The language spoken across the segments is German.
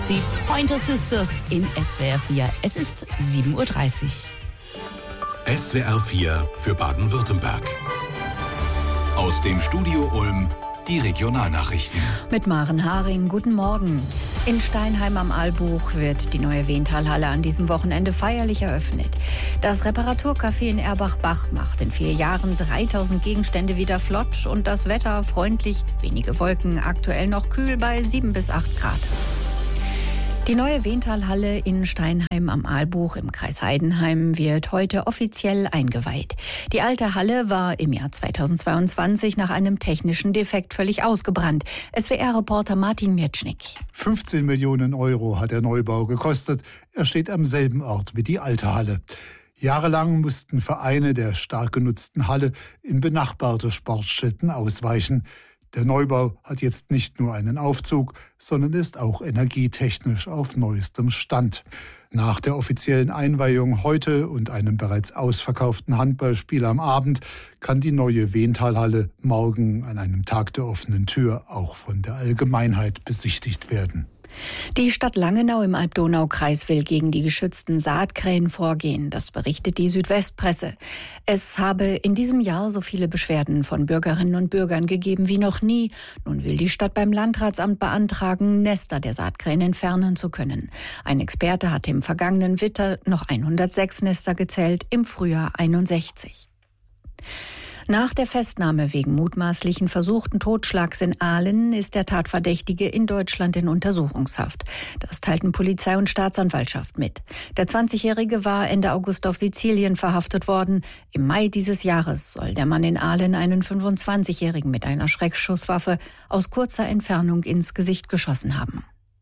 Die Pointer Sisters in SWR 4. Es ist 7:30 Uhr. SWR 4 für Baden-Württemberg. Aus dem Studio Ulm die Regionalnachrichten. Mit Maren Haring, guten Morgen. In Steinheim am Ahlbuch wird die neue Wehnthalhalle an diesem Wochenende feierlich eröffnet. Das Reparaturcafé in Erbach-Bach macht in 4 Jahren 3000 Gegenstände wieder flott und das Wetter freundlich, wenige Wolken, aktuell noch kühl bei 7 bis 8 Grad. Die neue Wehnthalhalle in Steinheim am Ahlbuch im Kreis Heidenheim wird heute offiziell eingeweiht. Die alte Halle war im Jahr 2022 nach einem technischen Defekt völlig ausgebrannt. SWR-Reporter Martin Miercznik. 15 Millionen Euro hat der Neubau gekostet. Er steht am selben Ort wie die alte Halle. Jahrelang mussten Vereine der stark genutzten Halle in benachbarte Sportstätten ausweichen. Der Neubau hat jetzt nicht nur einen Aufzug, sondern ist auch energietechnisch auf neuestem Stand. Nach der offiziellen Einweihung heute und einem bereits ausverkauften Handballspiel am Abend kann die neue Wehnthalhalle morgen an einem Tag der offenen Tür auch von der Allgemeinheit besichtigt werden. Die Stadt Langenau im Alb-Donau-Kreis will gegen die geschützten Saatkrähen vorgehen. Das berichtet die Südwestpresse. Es habe in diesem Jahr so viele Beschwerden von Bürgerinnen und Bürgern gegeben wie noch nie. Nun will die Stadt beim Landratsamt beantragen, Nester der Saatkrähen entfernen zu können. Ein Experte hatte im vergangenen Winter noch 106 Nester gezählt, im Frühjahr 61. Nach der Festnahme wegen mutmaßlichen versuchten Totschlags in Aalen ist der Tatverdächtige in Deutschland in Untersuchungshaft. Das teilten Polizei und Staatsanwaltschaft mit. Der 20-Jährige war Ende August auf Sizilien verhaftet worden. Im Mai dieses Jahres soll der Mann in Aalen einen 25-Jährigen mit einer Schreckschusswaffe aus kurzer Entfernung ins Gesicht geschossen haben.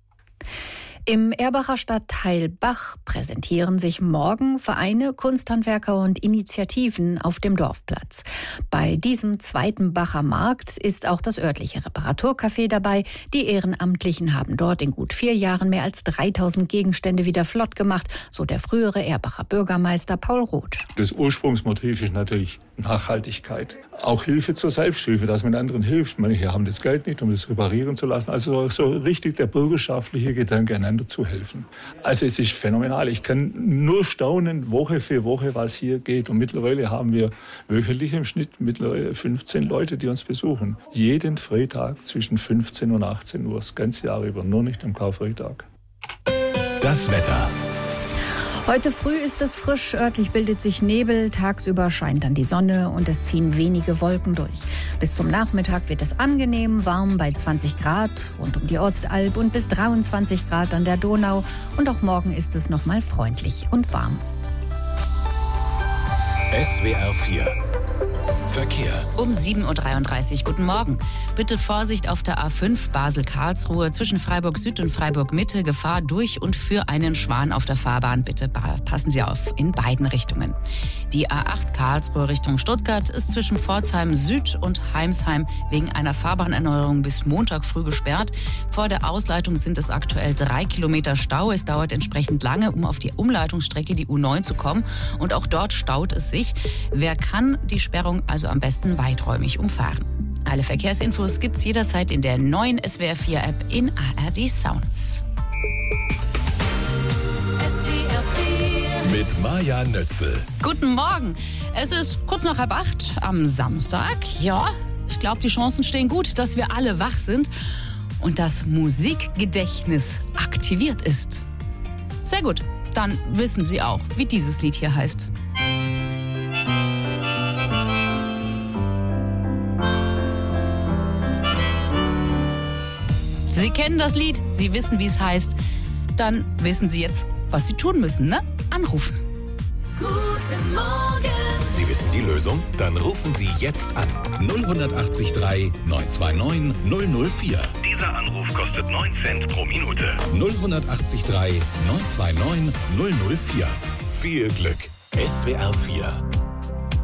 Im Erbacher Stadtteil Bach präsentieren sich morgen Vereine, Kunsthandwerker und Initiativen auf dem Dorfplatz. Bei diesem zweiten Bacher Markt ist auch das örtliche Reparaturcafé dabei. Die Ehrenamtlichen haben dort in gut 4 Jahren mehr als 3000 Gegenstände wieder flott gemacht, so der frühere Erbacher Bürgermeister Paul Roth. Das Ursprungsmotiv ist natürlich Nachhaltigkeit. Auch Hilfe zur Selbsthilfe, dass man anderen hilft. Manche haben das Geld nicht, um das reparieren zu lassen. Also so richtig der bürgerschaftliche Gedanke, einander zu helfen. Also es ist phänomenal. Ich kann nur staunen, Woche für Woche, was hier geht. Und mittlerweile haben wir wöchentlich im Schnitt mittlerweile 15 Leute, die uns besuchen. Jeden Freitag zwischen 15 und 18 Uhr, das ganze Jahr über, nur nicht am Karfreitag. Das Wetter. Heute früh ist es frisch, örtlich bildet sich Nebel, tagsüber scheint dann die Sonne und es ziehen wenige Wolken durch. Bis zum Nachmittag wird es angenehm warm bei 20 Grad rund um die Ostalb und bis 23 Grad an der Donau. Und auch morgen ist es nochmal freundlich und warm. SWR 4 Verkehr. Um 7:33 Uhr. Guten Morgen. Bitte Vorsicht auf der A5 Basel-Karlsruhe zwischen Freiburg Süd und Freiburg Mitte. Gefahr durch und für einen Schwan auf der Fahrbahn. Bitte passen Sie auf in beiden Richtungen. Die A8 Karlsruhe Richtung Stuttgart ist zwischen Pforzheim Süd und Heimsheim wegen einer Fahrbahnerneuerung bis Montag früh gesperrt. Vor der Ausleitung sind es aktuell 3 Kilometer Stau. Es dauert entsprechend lange, um auf die Umleitungsstrecke, die U9, zu kommen. Und auch dort staut es sich. Wer kann, die Sperrung also am besten weiträumig umfahren. Alle Verkehrsinfos gibt's jederzeit in der neuen SWR 4 App in ARD Sounds. SWR 4 mit Maja Nötzel. Guten Morgen. Es ist kurz nach 7:30 am Samstag. Ja, ich glaube, die Chancen stehen gut, dass wir alle wach sind und das Musikgedächtnis aktiviert ist. Sehr gut. Dann wissen Sie auch, wie dieses Lied hier heißt. Sie kennen das Lied, Sie wissen, wie es heißt. Dann wissen Sie jetzt, was Sie tun müssen, ne? Anrufen. Guten Morgen. Sie wissen die Lösung? Dann rufen Sie jetzt an. 08083 929 004. Dieser Anruf kostet 9 Cent pro Minute. 08083 929 004. Viel Glück. SWR 4